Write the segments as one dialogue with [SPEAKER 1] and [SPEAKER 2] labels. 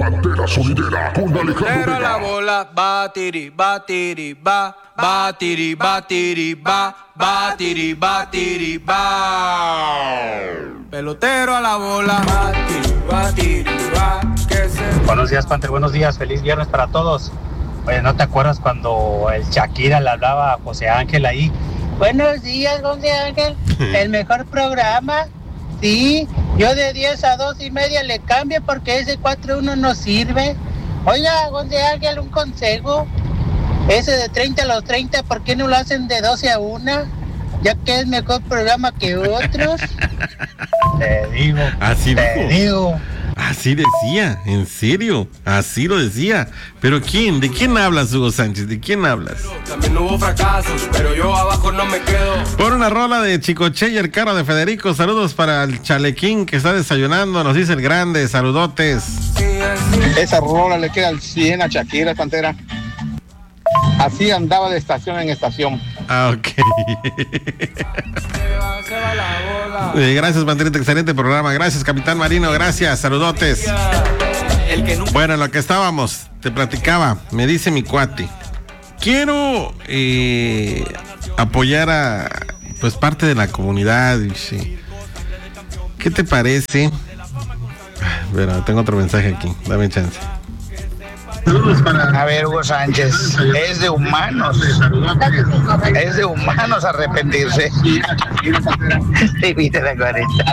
[SPEAKER 1] Pantera Sonidera con Alejandro
[SPEAKER 2] Pero
[SPEAKER 1] Vega.
[SPEAKER 2] la bola, batiri, batiri, ba, batiri, batiri, ba, batiri, batiri, ba. Pelotero a la bola, batiri, batiri, ba, que se...
[SPEAKER 3] Buenos días, Panther, buenos días, feliz viernes para todos. Oye, ¿no te acuerdas cuando el Shakira le hablaba a José Ángel ahí? Buenos días, José Ángel, el mejor programa. Sí, yo de 10 a 2:30 le cambio porque ese 4-1 no sirve. Oiga, José Ángel, un consejo. Ese de 30 a los 30, ¿por qué no lo hacen de 12 a 1? Ya que es mejor programa que otros. Te digo.
[SPEAKER 4] Así
[SPEAKER 3] te digo.
[SPEAKER 4] Así decía, en serio, así lo decía. Pero ¿quién? ¿De quién hablas, Hugo Sánchez? ¿De quién hablas?
[SPEAKER 2] También hubo fracasos, pero yo abajo no me quedo.
[SPEAKER 4] Por una rola de Chicoche y el carro de Federico. Saludos para el chalequín que está desayunando, nos dice el grande, saludotes.
[SPEAKER 5] Esa rola le queda al 100 a Shakira, Pantera. Así andaba de estación en estación.
[SPEAKER 4] Ah, ok. Gracias, Panterita, excelente programa. Gracias, Capitán Marino, gracias, saludotes. Bueno, en lo que estábamos, te platicaba, me dice mi cuate, quiero apoyar a pues parte de la comunidad, dice. ¿Qué te parece? Pero tengo otro mensaje aquí, dame chance.
[SPEAKER 6] A ver, Hugo Sánchez, es de humanos arrepentirse. Divide la 40.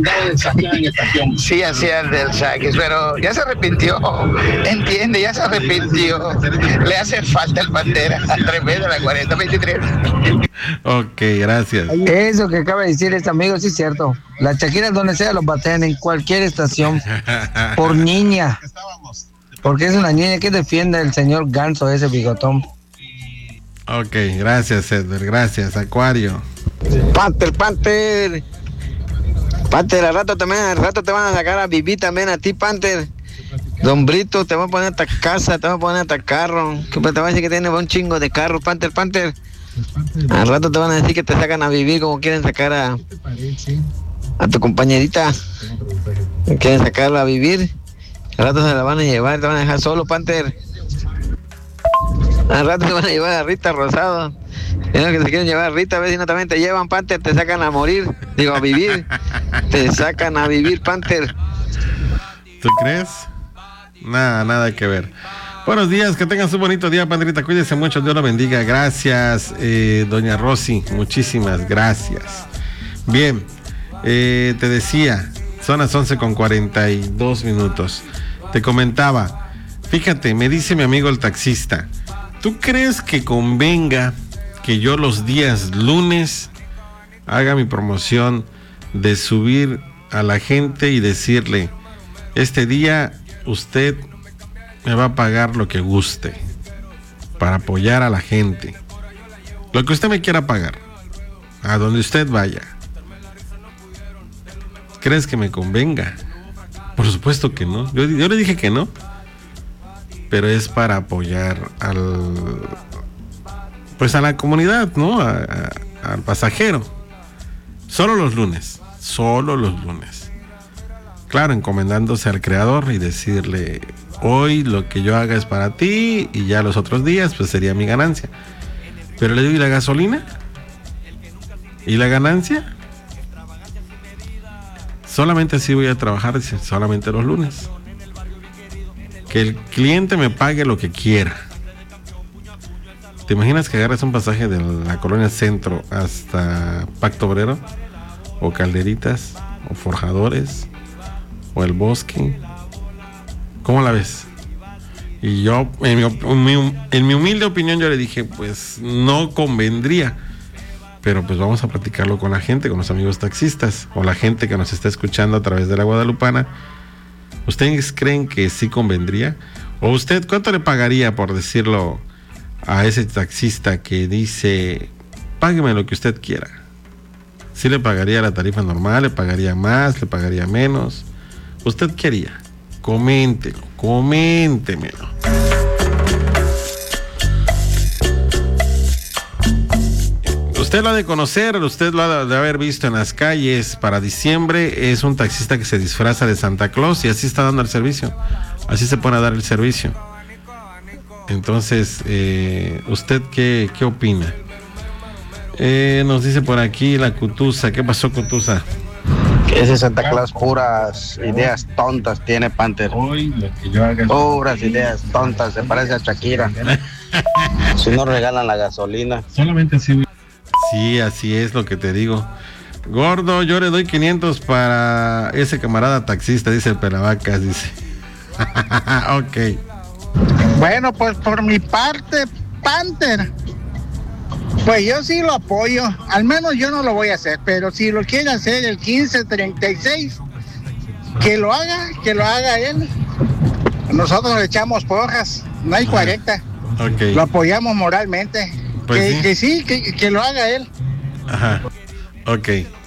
[SPEAKER 6] Sí, hacía el del Sáquez, pero ya se arrepintió. Entiende, ya se arrepintió. Le hace falta el Pantera al revés de la 40-23.
[SPEAKER 4] Ok, gracias.
[SPEAKER 7] Eso que acaba de decir este amigo, sí es cierto. Las Shakiras donde sea los batean en cualquier estación. Por niña. Porque es una niña que defiende el señor Ganso, ese bigotón.
[SPEAKER 4] Ok, gracias, Edgar, gracias, Acuario.
[SPEAKER 7] Panther, al rato te van a sacar a vivir también a ti, Panther. Don Brito, te va a poner hasta casa, te va a poner hasta carro. Que te va a decir que tiene un chingo de carro, Panther. Al rato te van a decir que te sacan a vivir como quieren sacar a tu compañerita. Quieren sacarla a vivir. Al rato se la van a llevar, te van a dejar solo, Panther. Al rato se van a llevar a Rita Rosado. Es lo que se quieren llevar a Rita, a ver si no también te llevan, Panther, te sacan a morir, digo, a vivir. Te sacan a vivir, Panther.
[SPEAKER 4] ¿Tú crees? Nada que ver. Buenos días, que tengas un bonito día, Pandrita, cuídese mucho, Dios lo bendiga. Gracias, doña Rosy, muchísimas gracias. Bien, te decía, son las 11:42. Te comentaba, fíjate, me dice mi amigo el taxista, ¿tú crees que convenga que yo los días lunes haga mi promoción de subir a la gente y decirle, este día usted me va a pagar lo que guste para apoyar a la gente, lo que usted me quiera pagar, a donde usted vaya? ¿Crees que me convenga? Por supuesto que no. Yo le dije que no. Pero es para apoyar a la comunidad, ¿no? Al pasajero. Solo los lunes. Claro, encomendándose al Creador y decirle, hoy lo que yo haga es para ti y ya los otros días pues sería mi ganancia. Pero le digo, ¿y la gasolina? ¿Y la ganancia? Solamente así voy a trabajar, solamente los lunes. Que el cliente me pague lo que quiera. ¿Te imaginas que agarras un pasaje de la Colonia Centro hasta Pacto Obrero? O Calderitas, o Forjadores, o El Bosque. ¿Cómo la ves? Y yo, en mi humilde opinión, yo le dije, pues no convendría. Pero pues vamos a platicarlo con la gente, con los amigos taxistas, o la gente que nos está escuchando a través de la Guadalupana. ¿Ustedes creen que sí convendría? ¿O usted cuánto le pagaría, por decirlo, a ese taxista que dice, págueme lo que usted quiera? ¿Sí le pagaría la tarifa normal? ¿Le pagaría más? ¿Le pagaría menos? ¿Usted qué haría? Coméntemelo. Usted lo ha de conocer, usted lo ha de haber visto en las calles para diciembre. Es un taxista que se disfraza de Santa Claus y así está dando el servicio. Así se pone a dar el servicio. Entonces, ¿usted qué opina? Nos dice por aquí la Cutusa. ¿Qué pasó, Cutusa?
[SPEAKER 8] Ese Santa Claus puras ideas tontas tiene, Panther. Puras ideas tontas, se parece a Shakira. Si no regalan la gasolina.
[SPEAKER 4] Solamente así. Sí, así es lo que te digo. Gordo, yo le doy 500 para ese camarada taxista, dice el Pelavacas, dice. Ok.
[SPEAKER 9] Bueno, pues por mi parte, Panther, pues yo sí lo apoyo. Al menos yo no lo voy a hacer, pero si lo quiere hacer el 1536, que lo haga él. Nosotros le echamos porras, no hay 40.
[SPEAKER 4] Okay.
[SPEAKER 9] Lo apoyamos moralmente.
[SPEAKER 4] Pues
[SPEAKER 9] que lo haga él.
[SPEAKER 4] Ajá. Ok.